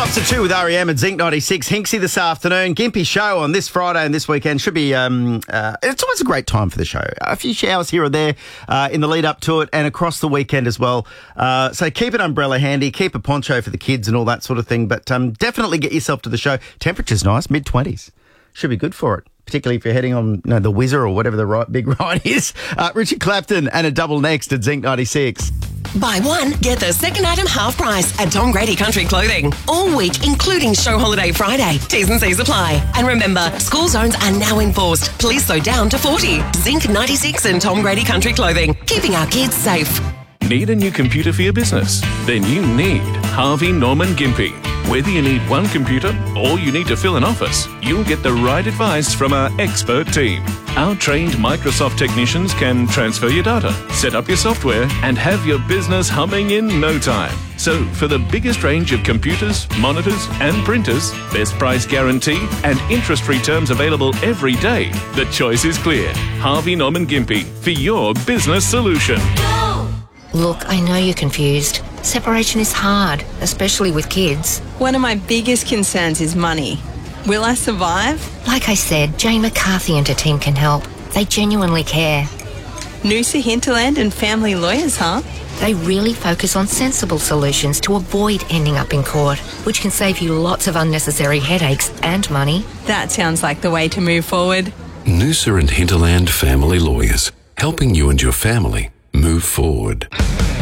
Tops at 2 with REM and Zinc 96. Hinksy this afternoon. Gimpy show on this Friday and this weekend. Should be, it's always a great time for the show. A few showers here or there in the lead up to it and across the weekend as well. So keep an umbrella handy, keep a poncho for the kids and all that sort of thing. But definitely get yourself to the show. Temperature's nice, mid-20s. Should be good for it, particularly if you're heading on the Whizzer or whatever the big ride is. Richard Clapton and a double next at Zinc 96. Buy one, get the second item half price at Tom Grady Country Clothing. All week, including Show Holiday Friday. T's and C's apply. And remember, school zones are now enforced. Police slow down to 40. Zinc 96 and Tom Grady Country Clothing. Keeping our kids safe. Need a new computer for your business? Then you need Harvey Norman Gympie. Whether you need one computer or you need to fill an office, you'll get the right advice from our expert team. Our trained Microsoft technicians can transfer your data, set up your software, and have your business humming in no time. So, for the biggest range of computers, monitors, and printers, best price guarantee, and interest-free terms available every day, the choice is clear. Harvey Norman Gympie for your business solution. Look, I know you're confused. Separation is hard, especially with kids. One of my biggest concerns is money. Will I survive? Like I said, Jane McCarthy and her team can help. They genuinely care. Noosa Hinterland and family lawyers, huh? They really focus on sensible solutions to avoid ending up in court, which can save you lots of unnecessary headaches and money. That sounds like the way to move forward. Noosa and Hinterland Family Lawyers, helping you and your family move forward.